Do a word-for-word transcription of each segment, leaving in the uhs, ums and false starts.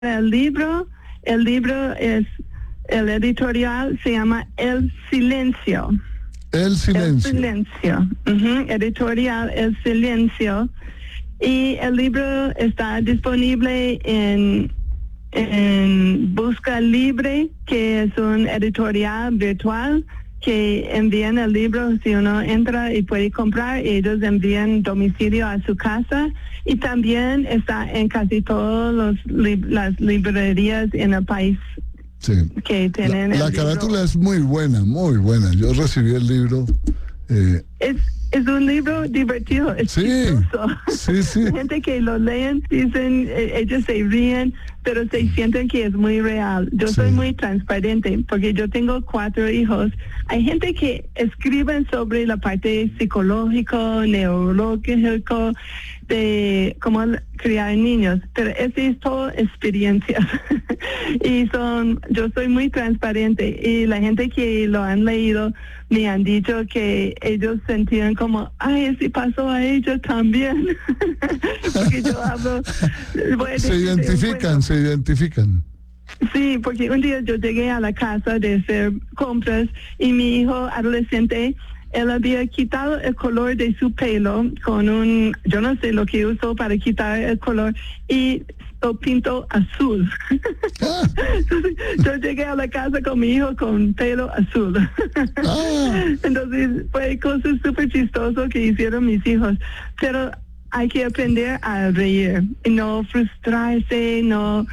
el libro, el libro es, el editorial se llama El Silencio. El Silencio. El Silencio. Uh-huh. Editorial El Silencio. Y el libro está disponible en, en Busca Libre, que es un editorial virtual que envían el libro si uno entra y puede comprar, y ellos envían domicilio a su casa, y también está en casi todas li- las librerías en el país. Sí. Que tienen la la carátula es muy buena, muy buena. Yo recibí el libro. Eh, es Es un libro divertido, es sí, chistoso. Sí, sí. La gente que lo leen, dicen, eh, ellos se ríen, pero se sienten que es muy real. Yo sí. soy muy transparente porque yo tengo cuatro hijos. Hay gente que escriben sobre la parte psicológica, neurológica, de cómo criar niños, pero esa es todo experiencias. Y son, yo soy muy transparente, y la gente que lo han leído me han dicho que ellos sentían como, ay, si pasó a ellos también. Porque yo hablo. Se identifican, bueno, se identifican. Sí, porque un día yo llegué a la casa de hacer compras y mi hijo adolescente, él había quitado el color de su pelo con un, yo no sé lo que usó para quitar el color, y lo pintó azul. Ah. Entonces, yo llegué a la casa con mi hijo con pelo azul. Ah. Entonces fue cosas súper chistosas que hicieron mis hijos. Pero hay que aprender a reír, no frustrarse, no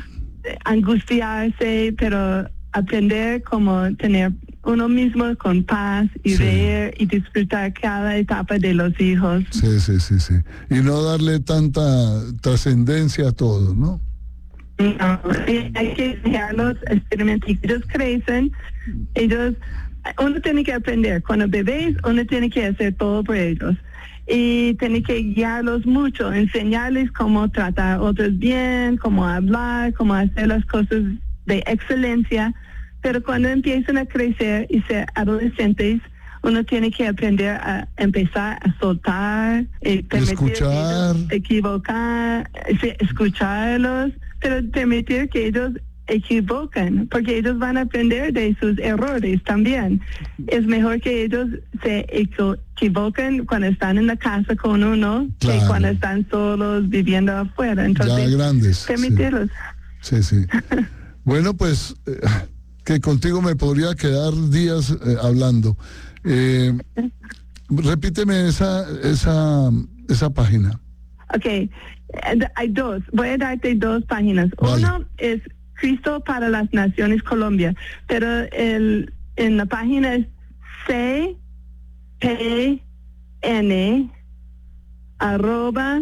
angustiarse, pero aprender cómo tener uno mismo con paz y sí. reír y disfrutar cada etapa de los hijos. Sí, sí, sí, sí. Y no darle tanta trascendencia a todo, ¿no? No, hay que dejarlos experimentar. Ellos crecen, ellos, uno tiene que aprender. Cuando bebés, uno tiene que hacer todo por ellos. Y tiene que guiarlos mucho, enseñarles cómo tratar a otros bien, cómo hablar, cómo hacer las cosas de excelencia. Pero cuando empiezan a crecer y ser adolescentes, uno tiene que aprender a empezar a soltar, eh, escuchar, equivocar, escucharlos, pero permitir que ellos equivocan, porque ellos van a aprender de sus errores también. Es mejor que ellos se equivoquen cuando están en la casa con uno, claro, que cuando están solos viviendo afuera. Entonces, ya grandes, permitirlos. Sí, sí. sí. Bueno, pues eh, que contigo me podría quedar días eh, hablando. Eh, repíteme esa esa esa página. Okay, hay dos. Voy a darte dos páginas. Vale. Uno es Cristo para las Naciones Colombia, pero el en la página es C P N arroba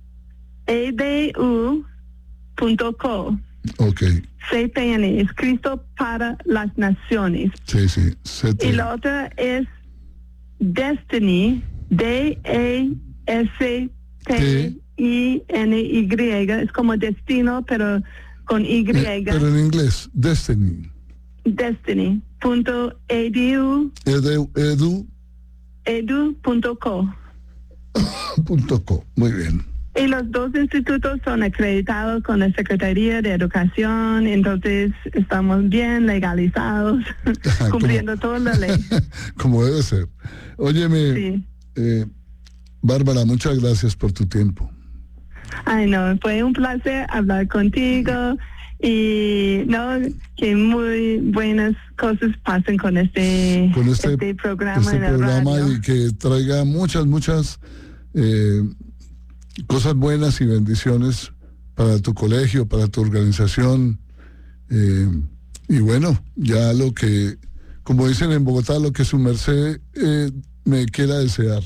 edu punto co. Okay. C P N es Cristo para las Naciones. Sí, sí. Y la otra es Destiny, D E S T I N Y, es como destino, pero con Y. Eh, pero en inglés, Destiny. Destiny. Punto edu. Edu. Edu. Edu punto co. punto co. Muy bien. Y los dos institutos son acreditados con la Secretaría de Educación, entonces estamos bien legalizados, cumpliendo como, toda la ley. Como debe ser. Óyeme, sí. eh, Bárbara, muchas gracias por tu tiempo. Ay, no, fue un placer hablar contigo, y no, que muy buenas cosas pasen con este, con este, este programa, este en el programa radio. Y que traiga muchas, muchas eh, cosas buenas y bendiciones para tu colegio, para tu organización. Eh, y bueno, ya lo que, como dicen en Bogotá, lo que su merced eh, me quiera desear.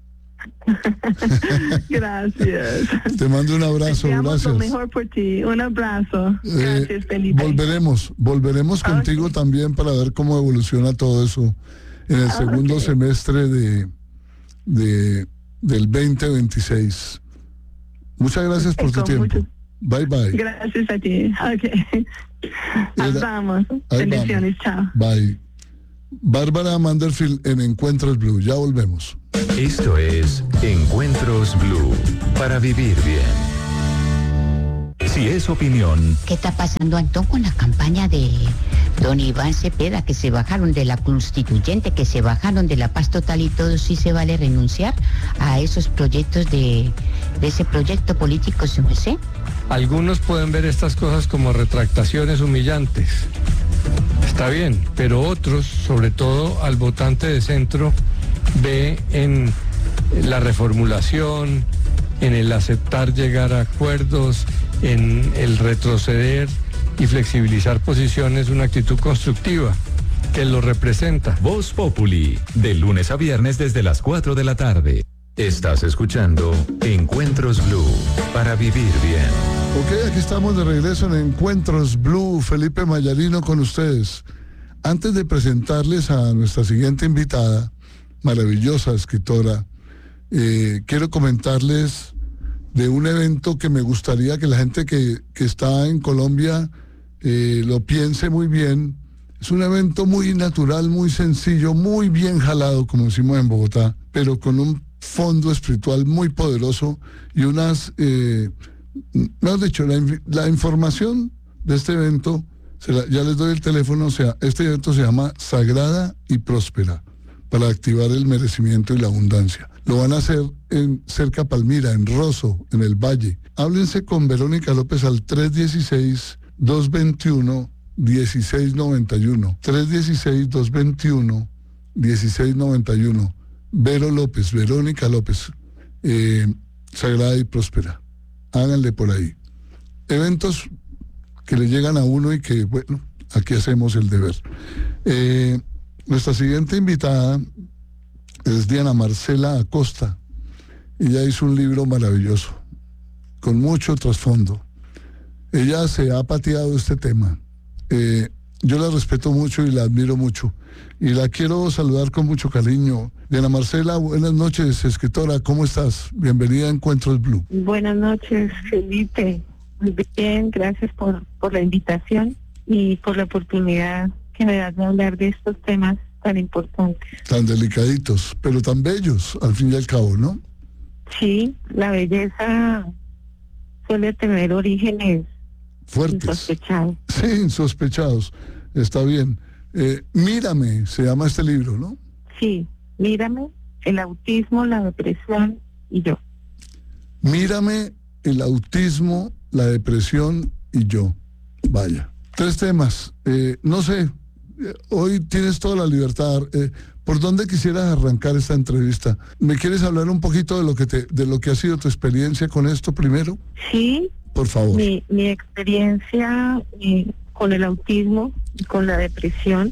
Gracias. Te mando un abrazo, gracias. Lo mejor por ti, un abrazo. Gracias, eh, Felipe. Volveremos, volveremos okay. contigo también para ver cómo evoluciona todo eso en el segundo okay. semestre de, de del veinte veintiséis. Muchas gracias por tu tiempo. Mucho. Bye bye. Gracias a ti. Ok. Ahí vamos. Bendiciones. Chao. Bye. Bárbara Manderfield en Encuentros Blue. Ya volvemos. Esto es Encuentros Blue, para vivir bien. Si es opinión. ¿Qué está pasando, Antón, con la campaña de don Iván Cepeda, que se bajaron de la constituyente, que se bajaron de la paz total y todo? ¿Sí se vale renunciar a esos proyectos de, de ese proyecto político, su merced? Algunos pueden ver estas cosas como retractaciones humillantes. Está bien, pero otros, sobre todo al votante de centro, ve en la reformulación, en el aceptar llegar a acuerdos, en el retroceder y flexibilizar posiciones, una actitud constructiva que lo representa. Voz Populi, de lunes a viernes desde las cuatro de la tarde. Estás escuchando Encuentros Blue, para vivir bien. Ok, aquí estamos de regreso en Encuentros Blue. Felipe Mayarino con ustedes. Antes de presentarles a nuestra siguiente invitada, maravillosa escritora, eh, quiero comentarles de un evento que me gustaría que la gente que, que está en Colombia eh, lo piense muy bien. Es un evento muy natural, muy sencillo, muy bien jalado, como decimos en Bogotá, pero con un fondo espiritual muy poderoso y unas, eh, mejor dicho, la, la información de este evento, se la, ya les doy el teléfono, o sea, este evento se llama Sagrada y Próspera, para activar el merecimiento y la abundancia. Lo van a hacer en cerca Palmira, en Rosso, en el Valle. Háblense con Verónica López al tres uno seis, dos dos uno, uno seis nueve uno. tres uno seis, dos dos uno, uno seis nueve uno. Vero López, Verónica López, eh, Sagrada y Próspera. Háganle por ahí. Eventos que le llegan a uno y que, bueno, aquí hacemos el deber. Eh, nuestra siguiente invitada es Diana Marcela Acosta. Ella hizo un libro maravilloso, con mucho trasfondo. Ella se ha pateado este tema. Eh, yo la respeto mucho y la admiro mucho. Y la quiero saludar con mucho cariño. Diana Marcela, buenas noches, escritora, ¿cómo estás? Bienvenida a Encuentros Blue. Buenas noches, Felipe. Muy bien, gracias por, por la invitación y por la oportunidad que me das de hablar de estos temas tan importantes. Tan delicaditos, pero tan bellos, al fin y al cabo, ¿no? Sí, la belleza suele tener orígenes fuertes, insospechados. Sí, insospechados, está bien. Eh, Mírame, se llama este libro, ¿no? Sí, Mírame, el autismo, la depresión y yo. Mírame, el autismo, la depresión y yo. Vaya. Tres temas. Eh, no sé, eh, hoy tienes toda la libertad. Eh, ¿Por dónde quisieras arrancar esta entrevista? ¿Me quieres hablar un poquito de lo que te, de lo que ha sido tu experiencia con esto primero? Sí. Por favor. Mi, mi experiencia eh, con el autismo y con la depresión.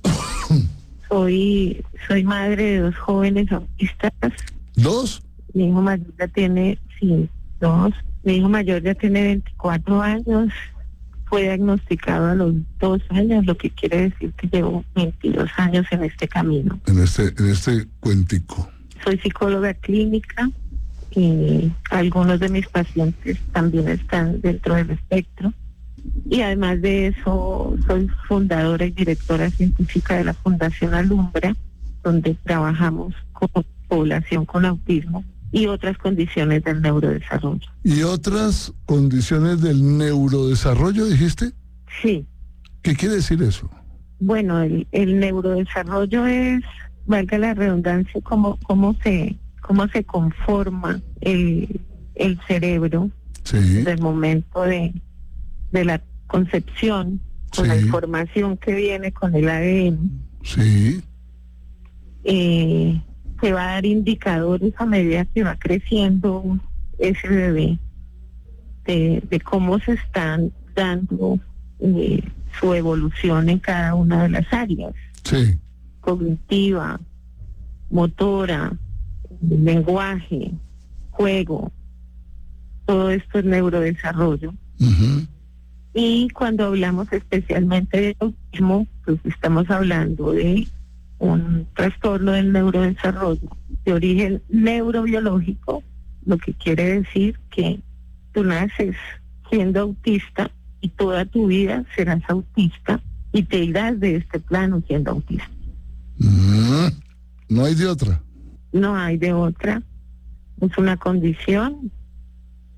soy soy madre de dos jóvenes autistas. ¿Dos? Mi hijo mayor ya tiene, sí, dos. Mi hijo mayor ya tiene veinticuatro años. Fue diagnosticado a los dos años, lo que quiere decir que llevo veintidós años en este camino. En este, en este cuentico. Soy psicóloga clínica y algunos de mis pacientes también están dentro del espectro. Y además de eso, soy fundadora y directora científica de la Fundación Alumbra, donde trabajamos con población con autismo y otras condiciones del neurodesarrollo. ¿Y otras condiciones del neurodesarrollo, dijiste? Sí. ¿Qué quiere decir eso? Bueno, el, el neurodesarrollo es, valga la redundancia, cómo, cómo se cómo se conforma el, el cerebro sí. desde el momento de, de la concepción, con sí. la información que viene con el A D N. Sí. Eh, se va a dar indicadores a medida que va creciendo ese bebé de, de cómo se están dando eh, su evolución en cada una de las áreas. Sí. Cognitiva, motora, lenguaje, juego, todo esto es neurodesarrollo. Uh-huh. Y cuando hablamos especialmente de autismo, pues estamos hablando de un trastorno del neurodesarrollo de origen neurobiológico, lo que quiere decir que tú naces siendo autista y toda tu vida serás autista y te irás de este plano siendo autista. Mm, no hay de otra. No hay de otra. Es una condición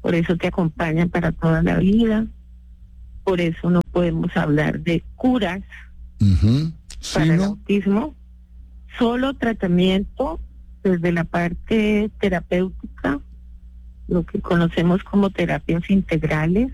por eso te acompañan para toda la vida, por eso no podemos hablar de curas Uh-huh. Sí, para el ¿no? autismo, solo tratamiento desde la parte terapéutica, lo que conocemos como terapias integrales,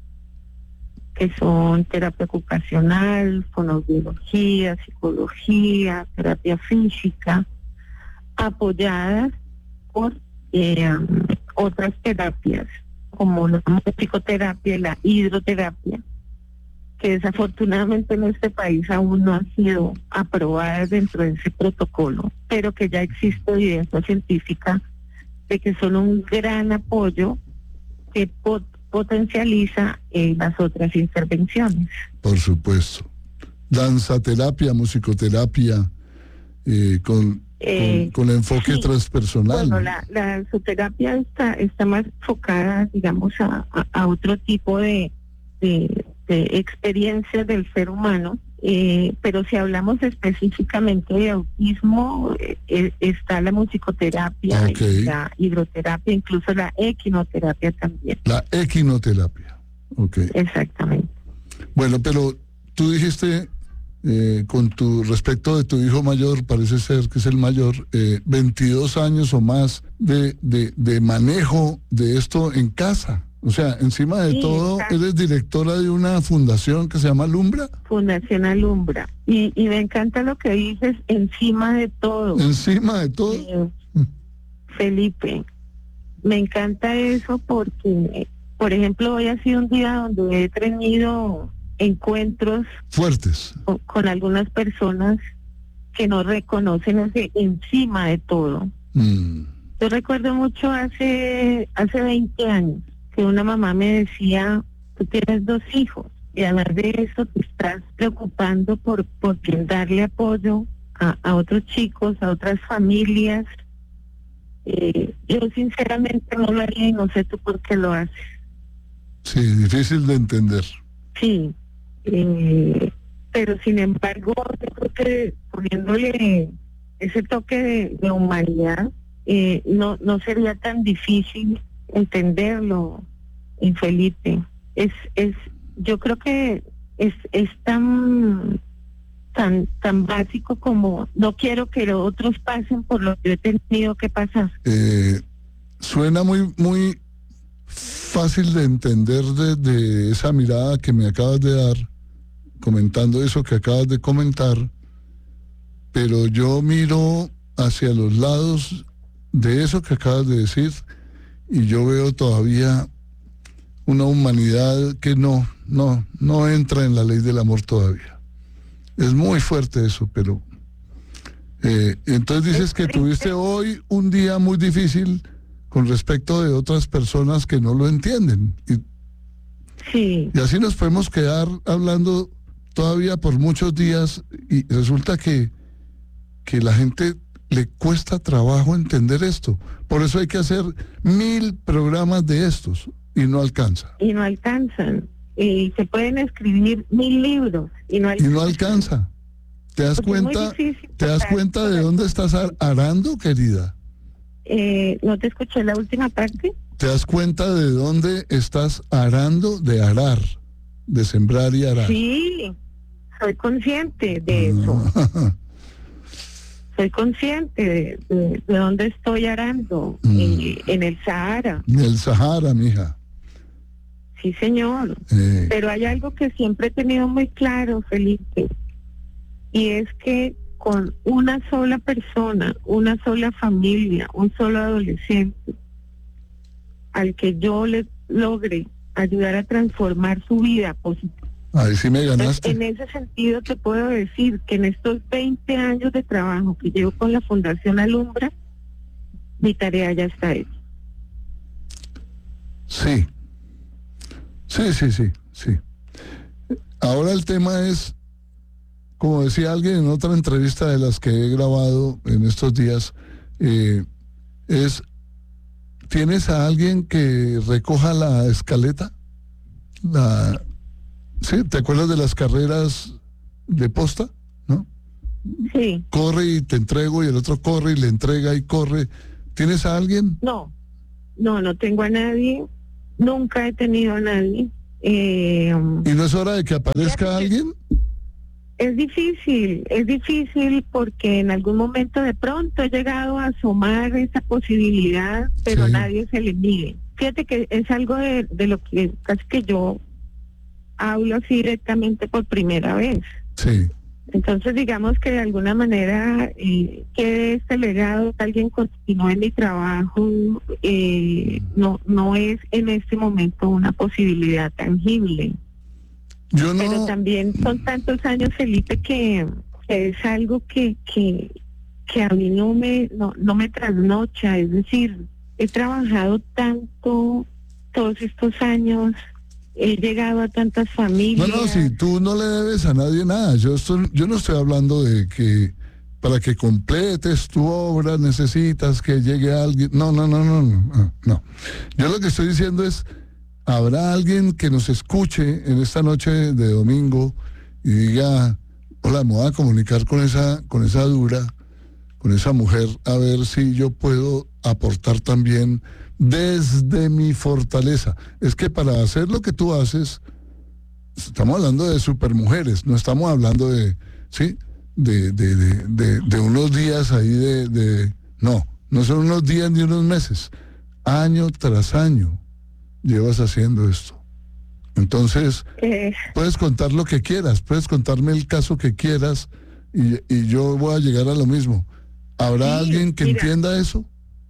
que son terapia ocupacional, fonoaudiología, psicología, terapia física, apoyadas por eh, otras terapias, como la musicoterapia y la hidroterapia, que desafortunadamente en este país aún no han sido aprobadas dentro de ese protocolo, pero que ya existe evidencia científica de que son un gran apoyo que pot- potencializa eh, las otras intervenciones. Por supuesto. Danzaterapia, musicoterapia, eh, con, Eh, con, con enfoque sí. transpersonal. Bueno, ¿no? la, la danzoterapia está, está más enfocada, digamos, a, a, a otro tipo de, de, de experiencias del ser humano, eh, pero si hablamos específicamente de autismo, eh, eh, está la musicoterapia, Ok. y la hidroterapia, incluso la equinoterapia también. La equinoterapia. Ok. Exactamente. Bueno, pero tú dijiste, eh, con tu respecto de tu hijo mayor, parece ser que es el mayor, eh, veintidós años o más de, de, de manejo de esto en casa. O sea, encima de Sí, todo, exacto. eres directora de una fundación que se llama Lumbra. Fundación Alumbra. Y, y me encanta lo que dices, encima de todo. Encima de todo. Eh, Felipe, me encanta eso porque, por ejemplo, hoy ha sido un día donde he tenido encuentros Fuertes. con, con algunas personas que no reconocen ese encima de todo. Mm. Yo recuerdo mucho hace hace veinte años que una mamá me decía, tú tienes dos hijos y además de eso te estás preocupando por, por darle apoyo a, a otros chicos, a otras familias. Eh, yo sinceramente no lo haría y no sé tú por qué lo haces. Sí, difícil de entender. Sí, eh, pero sin embargo yo creo que poniéndole ese toque de, de humanidad, eh, no no sería tan difícil entenderlo, en Felipe. Es es yo creo que es es tan tan tan básico como no quiero que los otros pasen por lo que yo he tenido que pasar. Eh, suena muy, muy fácil de entender desde esa mirada que me acabas de dar, comentando eso que acabas de comentar, pero yo miro hacia los lados de eso que acabas de decir y yo veo todavía una humanidad que no, no, no entra en la ley del amor todavía. Es muy fuerte eso, pero eh, entonces dices que tuviste hoy un día muy difícil con respecto de otras personas que no lo entienden. Y, Sí. y así nos podemos quedar hablando todavía por muchos días y resulta que, que la gente le cuesta trabajo entender esto. Por eso hay que hacer mil programas de estos y no alcanza. Y no alcanzan. Y se pueden escribir mil libros y no Y alcanzan. no alcanza. ¿Te das Porque es muy cuenta? difícil ¿Te das tocar cuenta de todo dónde esto. estás ar- arando, querida? Eh, ¿No te escuché la última parte? ¿Te das cuenta de dónde estás arando? De arar, de sembrar y arar. Sí, soy consciente de eso. Ah, Soy consciente de, de, de dónde estoy arando, Mm. eh, en el Sahara. en el Sahara, mija. Sí, señor. Eh, Pero hay algo que siempre he tenido muy claro, Felipe, y es que con una sola persona, una sola familia, un solo adolescente, al que yo le logre ayudar a transformar su vida positiva. ahí sí me Entonces, ganaste. en ese sentido te puedo decir que en estos veinte años de trabajo que llevo con la Fundación Alumbra, mi tarea ya está hecha. Sí. Sí, sí, sí, sí. Ahora el tema es, como decía alguien en otra entrevista de las que he grabado en estos días, eh, es, ¿tienes a alguien que recoja la escaleta? La, ¿sí? ¿Te acuerdas de las carreras de posta? ¿No? Sí, Corre y te entrego y el otro corre y le entrega y corre. ¿Tienes a alguien? no, no, no tengo a nadie. Nunca he tenido a nadie. Eh, ¿Y no es hora de que aparezca alguien? Es difícil, es difícil porque en algún momento de pronto he llegado a asomar esa posibilidad, pero Sí. nadie se le mide. Fíjate que es algo de, de lo que casi que yo hablo así directamente por primera vez. Sí. Entonces, digamos que de alguna manera eh, quede este legado, que alguien continúe en mi trabajo, eh, no, no es en este momento una posibilidad tangible. Yo Pero no... también son tantos años, Felipe, que, que es algo que, que, que a mí no me, no, no me trasnocha. Es decir, he trabajado tanto todos estos años, he llegado a tantas No, familias. no, si tú no le debes a nadie nada. Yo, estoy, yo no estoy hablando de que para que completes tu obra necesitas que llegue alguien. No, no, no, no, no, no. Yo lo que estoy diciendo es, habrá alguien que nos escuche en esta noche de domingo y diga, hola, me voy a comunicar con esa, con esa dura, con esa mujer, a ver si yo puedo aportar también desde mi fortaleza. Es que para hacer lo que tú haces, estamos hablando de supermujeres, no estamos hablando de, ¿sí? De, de, de, de, de unos días ahí de, de, no, no son unos días ni unos meses, año tras año llevas haciendo esto. Entonces, Eh, puedes contar lo que quieras, puedes contarme el caso que quieras y, y yo voy a llegar a lo mismo. ¿Habrá Sí, alguien que mira. entienda eso?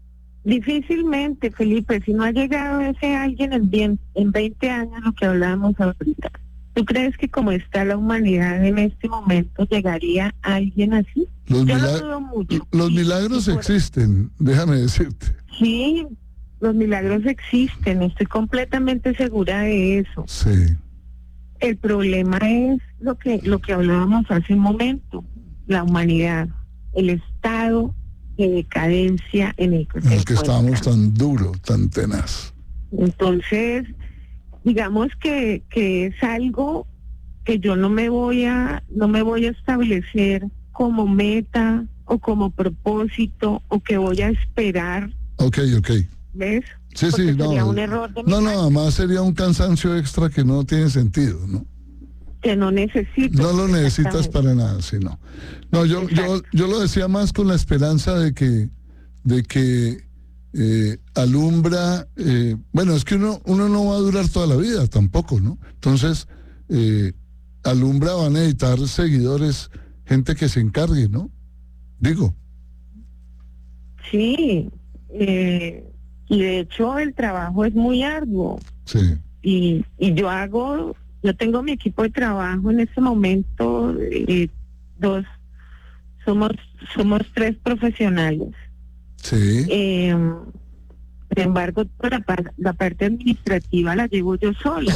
Difícilmente, Felipe, si no ha llegado ese alguien en, bien, en veinte años, lo que hablábamos ahorita. ¿Tú crees que como está la humanidad en este momento, llegaría alguien así? Los, Yo milag- lo dudo mucho. los Y- milagros y por- existen, déjame decirte. Sí, los milagros existen, estoy completamente segura de eso. Sí. El problema es lo que, lo que hablábamos hace un momento, la humanidad, el estado de decadencia en el que En se el que encuentra. estábamos tan duro, tan tenaz. Entonces, digamos que, que es algo que yo no me voy a, no me voy a establecer como meta o como propósito o que voy a esperar, Ok, ok. ¿ves? Sí, Porque sí, no. sería un error de mi No, no, parte, además sería un cansancio extra que no tiene sentido, ¿no? que no necesito. No lo necesitas Exactamente. para nada, sí, no. No, yo, yo, Exacto. yo lo decía más con la esperanza de que, de que eh, alumbra, eh, bueno, es que uno, uno no va a durar toda la vida tampoco, ¿no? Entonces, eh, alumbra va a necesitar seguidores, gente que se encargue, ¿no? Digo, Sí, eh, y de hecho el trabajo es muy arduo. sí, y, y yo hago, yo tengo mi equipo de trabajo en este momento, eh, dos, somos, somos tres profesionales. sí, Eh, sin embargo, toda la, par- la parte administrativa la llevo yo sola.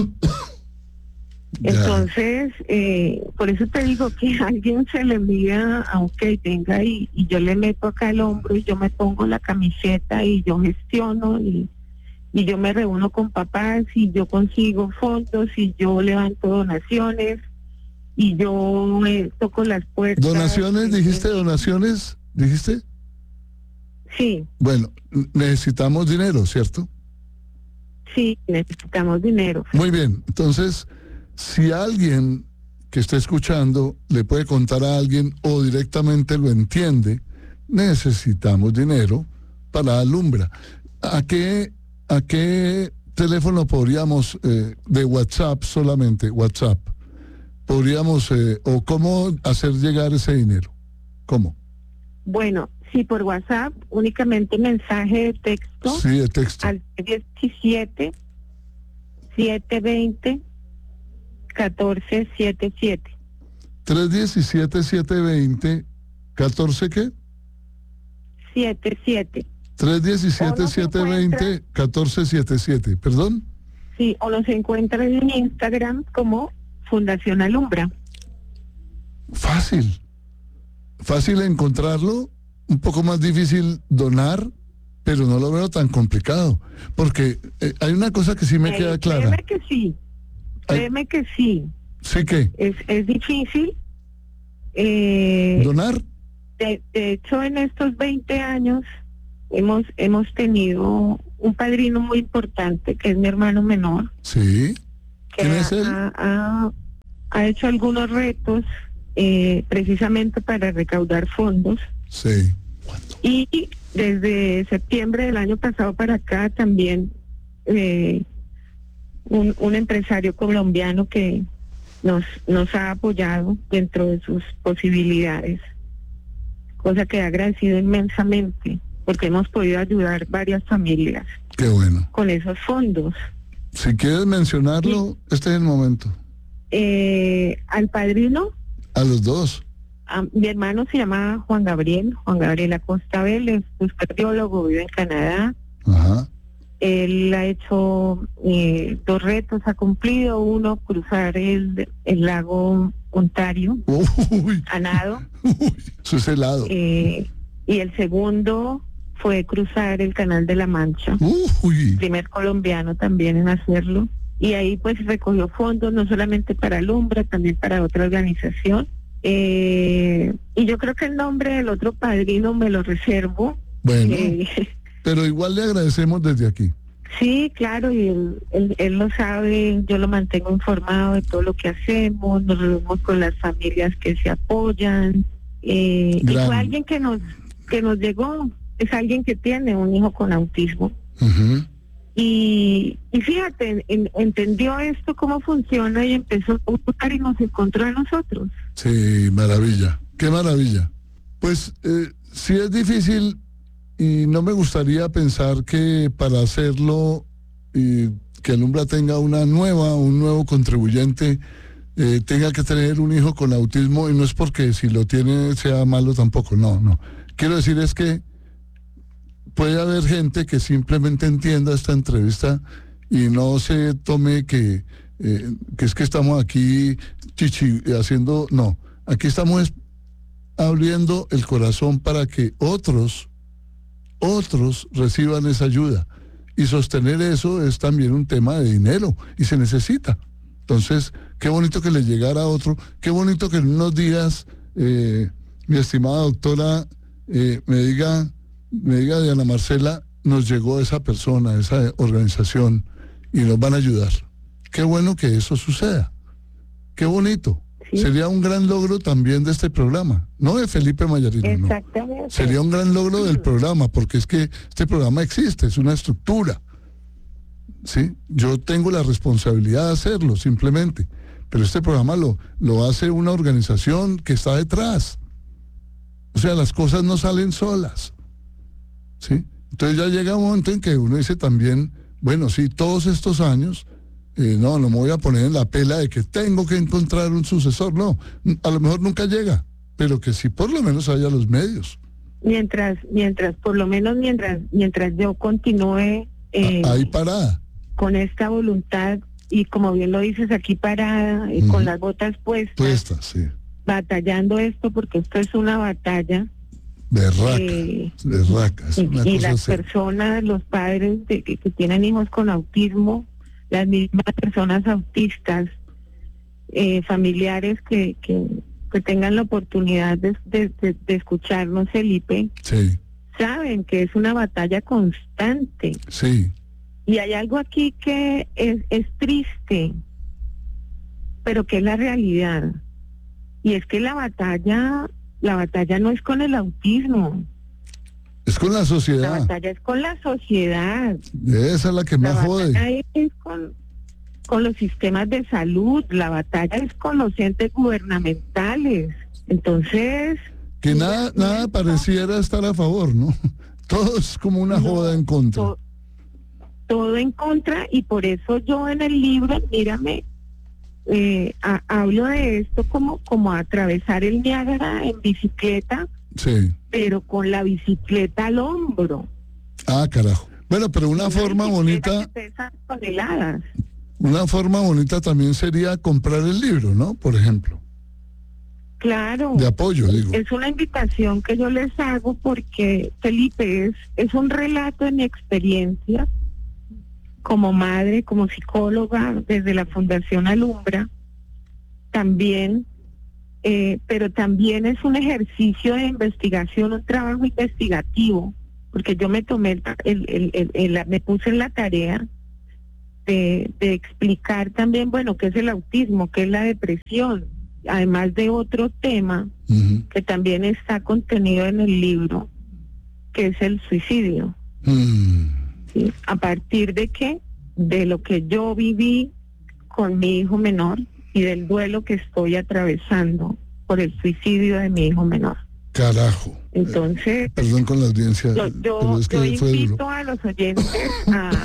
ya. Entonces, eh, por eso te digo que a alguien se le envía, aunque tenga y, y yo le meto acá el hombro y yo me pongo la camiseta y yo gestiono y, y yo me reúno con papás y yo consigo fondos y yo levanto donaciones y yo eh, toco las puertas. ¿Donaciones? ¿Dijiste donaciones? ¿Dijiste? Sí, Bueno, necesitamos dinero, ¿cierto? sí, necesitamos dinero. Muy bien, entonces, si alguien que esté escuchando le puede contar a alguien o directamente lo entiende, necesitamos dinero para Alumbra. ¿A qué, a qué teléfono podríamos, eh, de WhatsApp solamente, WhatsApp, podríamos, eh, o cómo hacer llegar ese dinero? ¿Cómo? Bueno, sí, por WhatsApp, únicamente mensaje de texto Sí, de texto. al diecisiete, setecientos veinte, catorce setenta y siete. tres uno siete, siete dos cero, catorce ¿qué? setenta y siete. tres uno siete, O nos siete dos cero, encuentra- catorce setenta y siete. ¿Perdón? Sí, o los encuentran en Instagram como Fundación Alumbra. Fácil. Fácil encontrarlo, un poco más difícil donar, pero no lo veo tan complicado. Porque eh, hay una cosa que sí me Eh, queda clara. Créeme que sí, Ay. créeme que sí. Sí que, Es, es difícil. Eh, donar, de, de hecho, en estos veinte años, hemos hemos tenido un padrino muy importante que es mi hermano menor. Sí. Que ¿Quién es él? Ha, ha, ha hecho algunos retos eh, precisamente para recaudar fondos. Sí. Y desde septiembre del año pasado para acá también eh, un, un empresario colombiano que nos nos ha apoyado dentro de sus posibilidades, cosa que he agradecido inmensamente porque hemos podido ayudar varias familias. Qué bueno. Con esos fondos. Si quieres mencionarlo, sí. Este es el momento. Eh, al padrino. A los dos. A, mi hermano se llama Juan Gabriel, Juan Gabriel Acosta Vélez, es cardiólogo, vive en Canadá. Ajá. Él ha hecho eh, dos retos, ha cumplido uno, cruzar el, el lago Ontario, uy, a nado. Uy, eso es helado. Eh, y el segundo fue cruzar el Canal de la Mancha. Uy. Primer colombiano también en hacerlo. Y ahí pues recogió fondos no solamente para Alumbra, también para otra organización. Eh, y yo creo que el nombre del otro padrino me lo reservo. Bueno, eh, pero igual le agradecemos desde aquí. Sí, claro, y él, él, él lo sabe, yo lo mantengo informado de todo lo que hacemos, nos reunimos con las familias que se apoyan. Eh, y fue alguien que nos, que nos llegó, es alguien que tiene un hijo con autismo. Uh-huh. Y, y fíjate, en, entendió esto, cómo funciona, y empezó a buscar y nos encontró a nosotros. Sí, maravilla, qué maravilla. Pues eh, sí es difícil y no me gustaría pensar que para hacerlo y que Alumbra tenga una nueva, un nuevo contribuyente, eh, tenga que tener un hijo con autismo, y no es porque si lo tiene sea malo tampoco, no, no. Quiero decir es que puede haber gente que simplemente entienda esta entrevista y no se tome que, eh, que es que estamos aquí chichi haciendo, no, aquí estamos abriendo el corazón para que otros, otros reciban esa ayuda, y sostener eso es también un tema de dinero y se necesita. Entonces, qué bonito que le llegara a otro, qué bonito que en unos días, eh, mi estimada doctora, eh, me diga, me diga Diana Marcela, nos llegó esa persona, esa organización, y nos van a ayudar. Qué bueno que eso suceda. Qué bonito. Sí. Sería un gran logro también de este programa, no de Felipe Mayarino. Exactamente. No. Sería un gran logro del programa, porque es que este programa existe, es una estructura. ¿Sí? Yo tengo la responsabilidad de hacerlo, simplemente. Pero este programa lo, lo hace una organización que está detrás. O sea, las cosas no salen solas. ¿Sí? Entonces ya llega un momento en que uno dice también, bueno, sí, todos estos años, eh, no, no me voy a poner en la pela de que tengo que encontrar un sucesor, no, a lo mejor nunca llega, pero que sí por lo menos haya los medios. Mientras, mientras, por lo menos mientras, mientras yo continúe eh, ahí parada. Con esta voluntad, y como bien lo dices, aquí parada, y uh-huh. con las botas puestas, puestas, sí. batallando esto, porque esto es una batalla. Berraca, eh, berraca. Es una y cosa las seria. Personas, los padres de, que, que tienen hijos con autismo, las mismas personas autistas, eh, familiares que, que, que tengan la oportunidad de, de, de, de escucharnos, Felipe, sí. saben que es una batalla constante. Sí. Y hay algo aquí que es, es triste, pero que es la realidad. Y es que la batalla... La batalla no es con el autismo. Es con la sociedad. La batalla es con la sociedad. Esa es la que más jode. La batalla es con, con los sistemas de salud. La batalla es con los entes gubernamentales. Entonces... Que nada, mira, nada pareciera estar a favor, ¿no? Todo es como una no, joda en contra. To, todo en contra, y por eso yo en el libro, mírame... Eh, a, hablo de esto como como atravesar el Niágara en bicicleta, sí, pero con la bicicleta al hombro. Ah, carajo. Bueno, pero una, una forma bonita, una forma bonita también sería comprar el libro, ¿no? Por ejemplo. Claro. De apoyo, digo. Es una invitación que yo les hago porque, Felipe, es, es un relato de mi experiencia como madre, como psicóloga, desde la Fundación Alumbra, también, eh, pero también es un ejercicio de investigación, un trabajo investigativo porque yo me tomé, el, el, el, el, el- me puse en la tarea de, de explicar también, bueno, qué es el autismo, qué es la depresión, además de otro tema Ujú. que también está contenido en el libro, que es el suicidio. Mm. ¿Sí? ¿A partir de qué? De lo que yo viví con mi hijo menor y del duelo que estoy atravesando por el suicidio de mi hijo menor. Carajo. Entonces, Perdón con la audiencia, yo, pero yo, es yo que fue invito duro. a los oyentes a,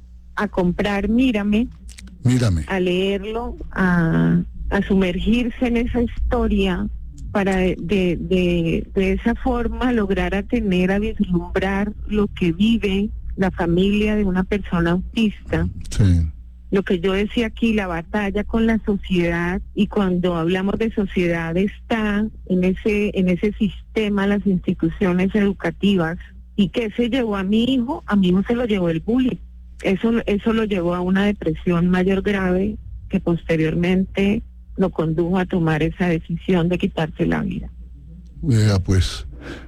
a comprar Mírame, Mírame. a leerlo, a, a sumergirse en esa historia para de, de, de, de esa forma lograr a tener, a vislumbrar lo que vive la familia de una persona autista. Sí. Lo que yo decía aquí, la batalla con la sociedad, y cuando hablamos de sociedad está en ese, en ese sistema, las instituciones educativas. ¿Y qué se llevó a mi hijo? A mi hijo se lo llevó el bullying. Eso, eso lo llevó a una depresión mayor grave que posteriormente lo condujo a tomar esa decisión de quitarse la vida. Vea pues,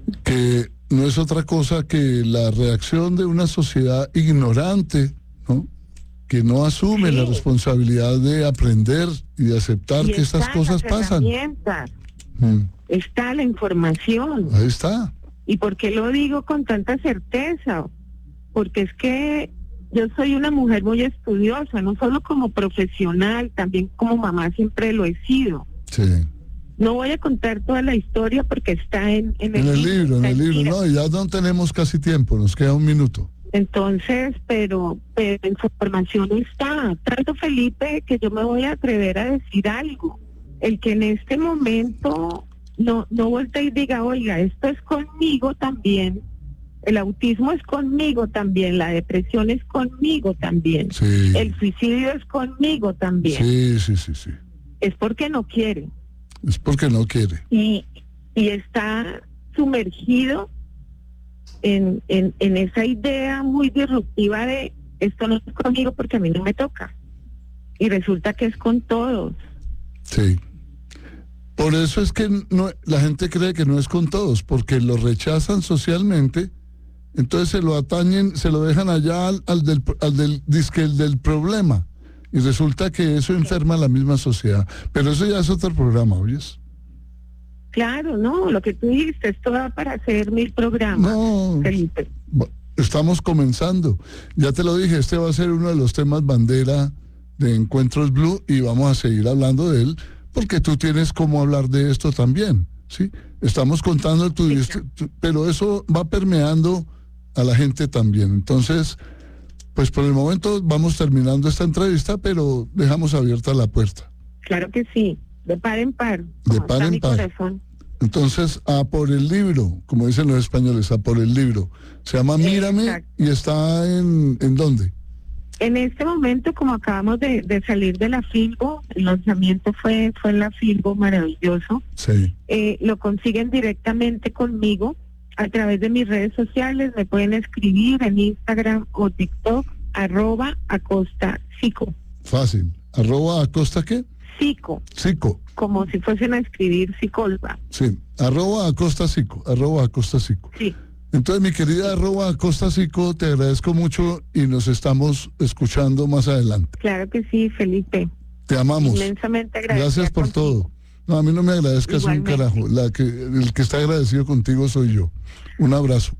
que no es otra cosa que la reacción de una sociedad ignorante, ¿no? Que no asume Sí. la responsabilidad de aprender y de aceptar Y que estas están cosas las pasan. herramientas, Mm, está la información. ahí está. ¿Y por qué lo digo con tanta certeza? Porque es que yo soy una mujer muy estudiosa, no solo como profesional, también como mamá siempre lo he sido. Sí. No voy a contar toda la historia porque está en, en En el, el libro, en está el libro. Mira. No, y ya no tenemos casi tiempo, nos queda un minuto. Entonces, pero, pero la información está. Tanto, Felipe, que yo me voy a atrever a decir algo. El que en este momento no, no voltee y diga, oiga, esto es conmigo también. El autismo es conmigo también, la depresión es conmigo también, Sí. el suicidio es conmigo también. Sí, sí, sí, sí. Es porque no quiere. Es porque no quiere. Y, y está sumergido en, en, en esa idea muy disruptiva de esto no es conmigo porque a mí no me toca. Y resulta que es con todos. Sí. Por eso es que no, la gente cree que no es con todos, porque lo rechazan socialmente, entonces se lo atañen, se lo dejan allá al, al del, al del, dizque el del problema, y resulta que eso enferma a la misma sociedad. Pero eso ya es otro programa, ¿oyes? Claro, no, lo que tú dijiste, esto va para hacer mil programas, No, Felipe. estamos comenzando. Ya te lo dije, este va a ser uno de los temas bandera de Encuentros Blue y vamos a seguir hablando de él, porque tú tienes cómo hablar de esto también, ¿sí? Estamos contando tu, Sí, tu- tu- pero eso va permeando a la gente también. Entonces, pues por el momento vamos terminando esta entrevista, pero dejamos abierta la puerta. Claro que sí, de par en par. De como par está en mi par. corazón. Entonces, a por el libro, como dicen los españoles, a por el libro. Se llama Mírame Exacto. y está en, ¿en dónde? En este momento, como acabamos de, de salir de la Filbo, el lanzamiento fue, fue en la Filbo, maravilloso. Sí. Eh, lo consiguen directamente conmigo a través de mis redes sociales. Me pueden escribir en Instagram o TikTok, arroba Acosta Psico. Fácil. Arroba Acosta qué? Psico, Psico. como si fuesen a escribir psicóloga. Sí. Arroba Acosta Psico. Arroba Acosta Psico. Sí, Entonces, mi querida arroba Acosta Psico, te agradezco mucho y nos estamos escuchando más adelante. claro que sí, Felipe. Te amamos. Inmensamente agradecida Gracias por contigo. todo. No, a mí no me agradezcas un Igualmente. carajo. La que, el que está agradecido contigo soy yo. Un abrazo.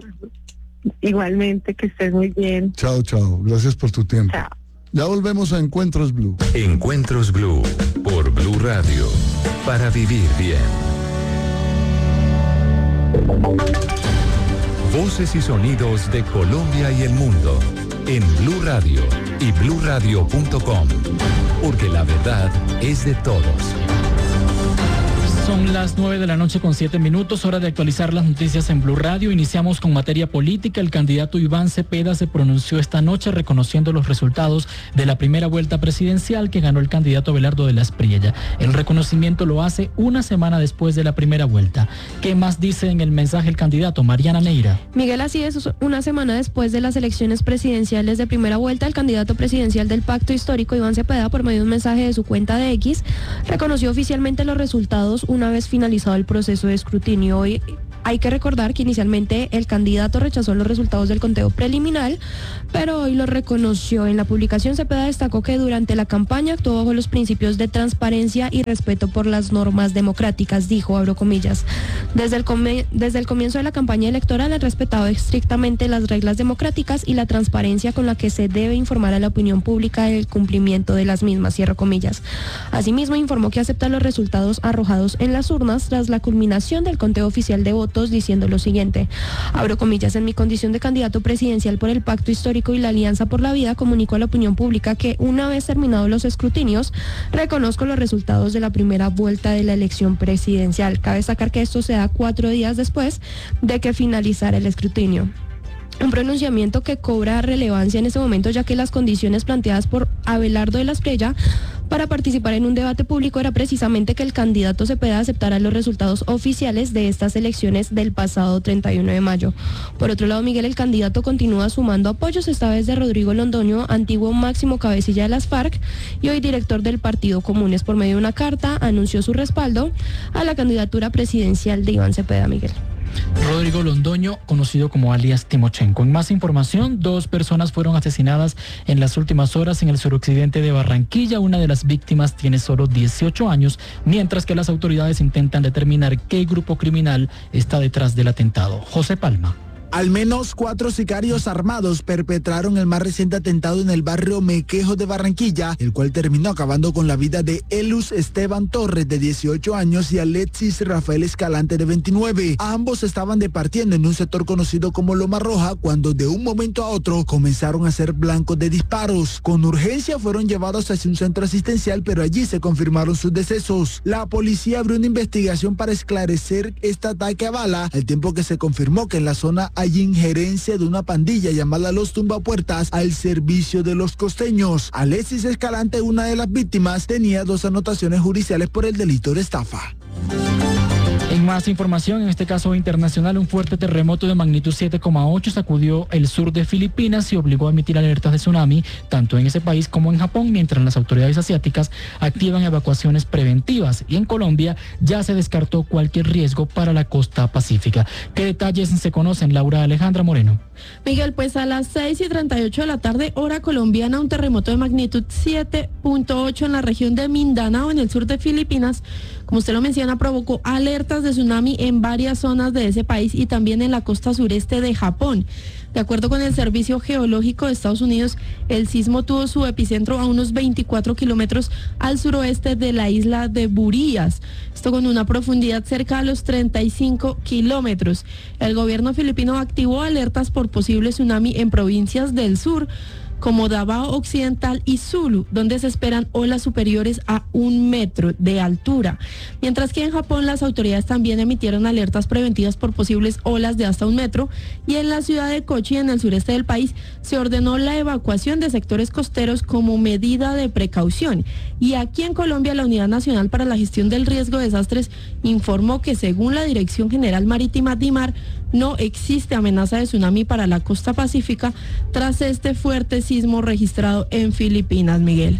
Igualmente, que estés muy bien. Chao, chao. Gracias por tu tiempo. Chao. Ya volvemos a Encuentros Blue. Encuentros Blue por Blue Radio. Para vivir bien. Voces y sonidos de Colombia y el mundo en Blue Radio y blue radio punto com. Porque la verdad es de todos. Son las nueve de la noche con siete minutos, hora de actualizar las noticias en Blue Radio. Iniciamos con materia política. El candidato Iván Cepeda se pronunció esta noche reconociendo los resultados de la primera vuelta presidencial que ganó el candidato Abelardo de la Espriella. El reconocimiento lo hace una semana después de la primera vuelta. ¿Qué más dice en el mensaje el candidato? Mariana Neira. Miguel, así es, una semana después de las elecciones presidenciales de primera vuelta, el candidato presidencial del Pacto Histórico, Iván Cepeda, por medio de un mensaje de su cuenta de X, reconoció oficialmente los resultados una vez finalizado el proceso de escrutinio. Hoy Hay que recordar que inicialmente el candidato rechazó los resultados del conteo preliminar, pero hoy lo reconoció. En la publicación, Cepeda destacó que durante la campaña actuó bajo los principios de transparencia y respeto por las normas democráticas, dijo, abro comillas. Desde el, come- desde el comienzo de la campaña electoral han respetado estrictamente las reglas democráticas y la transparencia con la que se debe informar a la opinión pública del cumplimiento de las mismas, cierro comillas. Asimismo, informó que acepta los resultados arrojados en las urnas tras la culminación del conteo oficial de votos, diciendo lo siguiente, abro comillas, en mi condición de candidato presidencial por el Pacto Histórico y la Alianza por la Vida, comunico a la opinión pública que una vez terminados los escrutinios, reconozco los resultados de la primera vuelta de la elección presidencial. Cabe destacar que esto se da cuatro días después de que finalizara el escrutinio. Un pronunciamiento que cobra relevancia en este momento, ya que las condiciones planteadas por Abelardo de la Espriella para participar en un debate público era precisamente que el candidato Cepeda aceptara los resultados oficiales de estas elecciones del pasado treinta y uno de mayo. Por otro lado, Miguel, el candidato continúa sumando apoyos, esta vez de Rodrigo Londoño, antiguo máximo cabecilla de las FARC y hoy director del Partido Comunes. Por medio de una carta anunció su respaldo a la candidatura presidencial de Iván Cepeda, Miguel. Rodrigo Londoño, conocido como alias Timochenko. En más información, dos personas fueron asesinadas en las últimas horas en el suroccidente de Barranquilla. Una de las víctimas tiene solo dieciocho años, mientras que las autoridades intentan determinar qué grupo criminal está detrás del atentado. José Palma. Al menos cuatro sicarios armados perpetraron el más reciente atentado en el barrio Mequejo de Barranquilla, el cual terminó acabando con la vida de Elus Esteban Torres, de dieciocho años, y Alexis Rafael Escalante, de veintinueve. Ambos estaban departiendo en un sector conocido como Loma Roja cuando de un momento a otro comenzaron a ser blancos de disparos. Con urgencia fueron llevados hacia un centro asistencial, pero allí se confirmaron sus decesos. La policía abrió una investigación para esclarecer este ataque a bala, al tiempo que se confirmó que en la zona hay injerencia de una pandilla llamada Los Tumbapuertas al servicio de los costeños. Alexis Escalante, una de las víctimas, tenía dos anotaciones judiciales por el delito de estafa. En más información, en este caso internacional, un fuerte terremoto de magnitud siete coma ocho sacudió el sur de Filipinas y obligó a emitir alertas de tsunami tanto en ese país como en Japón, mientras las autoridades asiáticas activan evacuaciones preventivas. Y en Colombia ya se descartó cualquier riesgo para la costa pacífica. ¿Qué detalles se conocen, Laura Alejandra Moreno? Miguel, pues a las seis y treinta y ocho de la tarde, hora colombiana, un terremoto de magnitud siete punto ocho en la región de Mindanao, en el sur de Filipinas, como usted lo menciona, provocó alertas de tsunami en varias zonas de ese país y también en la costa sureste de Japón. De acuerdo con el Servicio Geológico de Estados Unidos, el sismo tuvo su epicentro a unos veinticuatro kilómetros al suroeste de la isla de Burías, esto con una profundidad cerca a los treinta y cinco kilómetros. El gobierno filipino activó alertas por posible tsunami en provincias del sur, como Davao Occidental y Sulu, donde se esperan olas superiores a un metro de altura. Mientras que en Japón las autoridades también emitieron alertas preventivas por posibles olas de hasta un metro, y en la ciudad de Kochi, en el sureste del país, se ordenó la evacuación de sectores costeros como medida de precaución. Y aquí en Colombia, la Unidad Nacional para la Gestión del Riesgo de Desastres informó que según la Dirección General Marítima DIMAR, no existe amenaza de tsunami para la costa pacífica tras este fuerte sismo registrado en Filipinas, Miguel.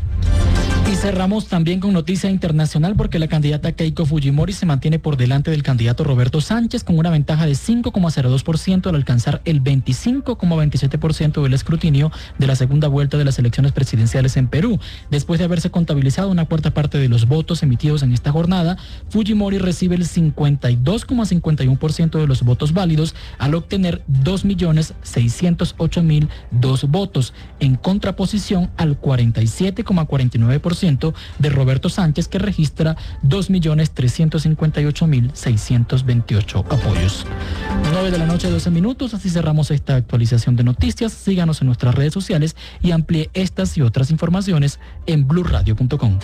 Y cerramos también con noticia internacional porque la candidata Keiko Fujimori se mantiene por delante del candidato Roberto Sánchez con una ventaja de cinco coma cero dos por ciento al alcanzar el veinticinco coma veintisiete por ciento del escrutinio de la segunda vuelta de las elecciones presidenciales en Perú. Después de haberse contabilizado una cuarta parte de los votos emitidos en esta jornada, Fujimori recibe el cincuenta y dos coma cincuenta y uno por ciento de los votos válidos al obtener dos millones seiscientos ocho mil dos votos, en contraposición al cuarenta y siete coma cuarenta y nueve por ciento de Roberto Sánchez, que registra dos millones trescientos cincuenta y ocho mil seiscientos veintiocho apoyos. nueve de la noche, doce minutos, así cerramos esta actualización de noticias. Síganos en nuestras redes sociales y amplíe estas y otras informaciones en blue radio punto com.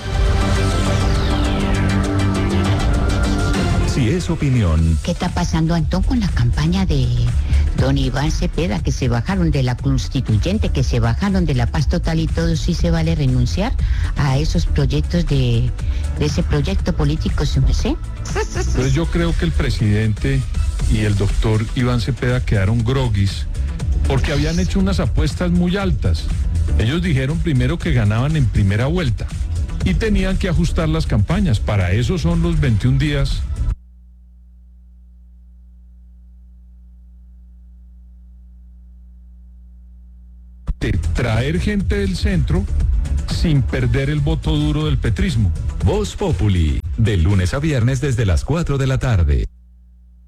Si es opinión. ¿Qué está pasando, Antón, con la campaña de don Iván Cepeda, que se bajaron de la constituyente, que se bajaron de la paz total y todo? Sí se vale renunciar a esos proyectos de, de ese proyecto político, ¿sí me sé? Entonces yo creo que el presidente y el doctor Iván Cepeda quedaron groguis porque habían hecho unas apuestas muy altas. Ellos dijeron primero que ganaban en primera vuelta y tenían que ajustar las campañas. Para eso son los veintiún días traer gente del centro sin perder el voto duro del petrismo. Voz Populi, de lunes a viernes desde las cuatro de la tarde.